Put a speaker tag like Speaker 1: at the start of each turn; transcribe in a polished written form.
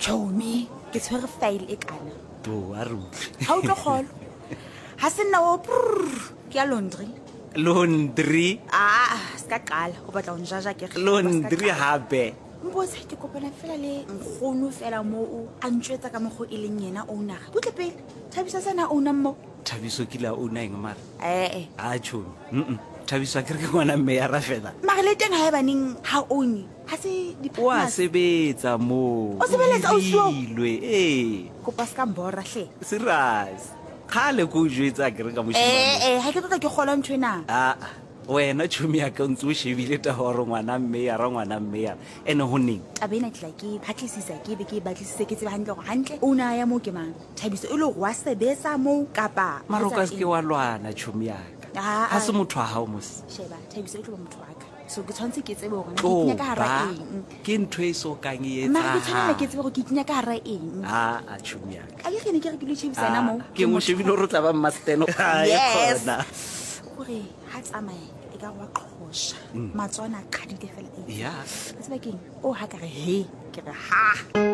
Speaker 1: Chomi ke tshwere file e kana
Speaker 2: a re utlwe
Speaker 1: ha o tlo kgolo ha se nna o ke ya laundry
Speaker 2: laundry
Speaker 1: ska qala o batla o njaja ke
Speaker 2: laundry hape
Speaker 1: mbose ke kopana fela le nkgono fela moo a ntjwetsa ka mogo e leng yena owner butle pele Thabisa sana owner mo
Speaker 2: Thabiso ke la owner eng mara
Speaker 1: a
Speaker 2: chomi Thabiso a ke re ke ngwana mme ya ra fela
Speaker 1: mara le teng ha e baneng ha own ha se
Speaker 2: o a sebetsa mo
Speaker 1: o sebeletsa o
Speaker 2: ilwe
Speaker 1: kopa ska mbora hle
Speaker 2: serious khale go jwetsa ke re ka moshimane
Speaker 1: ha ke tota ke gola ntwena
Speaker 2: wena chomi ya ka ntse o shebile ta hore ngwana mme ya ra ngwana mme ya ene ho neng
Speaker 1: tabena tla ke phatlisisa ke be ke batlisise ke tseba hantle go hantle ona ya mo ke mang Thabiso e le go wa sebetsa mo kapa
Speaker 2: mara o ka se ke wa lwana chomi ya ka ha se motho wa hao mos
Speaker 1: sheba Thabiso e tlo ba motho wa ka so ke tshwantse ke tsebe gore ke kinya ka hara eng
Speaker 2: ke ntwe so kang e etsa
Speaker 1: mara ke tshwanela ke tsebe gore ke kinya ka hara eng
Speaker 2: chomi ya ka
Speaker 1: a ke ne ke re ke le chebisana mo
Speaker 2: ke mo shebile ro tla ba masteno
Speaker 1: yes gore ha tsamaya e ka wa qhosha matswana qhadile fela
Speaker 2: ya
Speaker 1: tseba keng o ha ka re he ke re ha